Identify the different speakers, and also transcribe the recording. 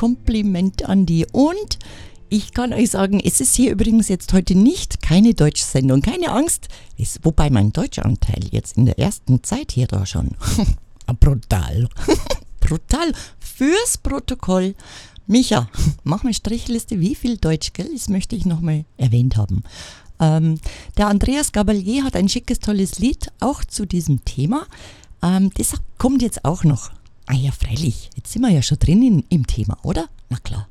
Speaker 1: Kompliment an die. Und ich kann euch sagen, es ist hier übrigens jetzt heute keine Deutschsendung, keine Angst. Wobei mein Deutschanteil jetzt in der ersten Zeit hier da schon brutal. Brutal. Fürs Protokoll. Micha, mach mal Strichliste, wie viel Deutsch, gell? Das möchte ich nochmal erwähnt haben. Der Andreas Gabalier hat ein schickes, tolles Lied, auch zu diesem Thema. Das kommt jetzt auch noch. Ah ja, freilich, jetzt sind wir ja schon drin im Thema, oder? Na klar.